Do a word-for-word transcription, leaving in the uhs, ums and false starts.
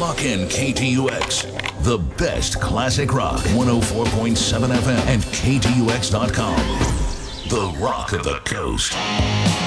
Lock in K T U X. The best classic rock. one oh four point seven F M and K T U X dot com. The Rock of the Coast.